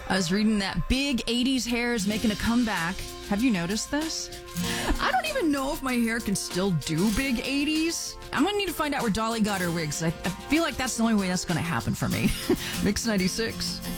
I was reading that big 80s hair is making a comeback. Have you noticed this? I don't even know if my hair can still do big 80s. I'm going to need to find out where Dolly got her wigs. I feel like that's the only way that's going to happen for me. Mix 96.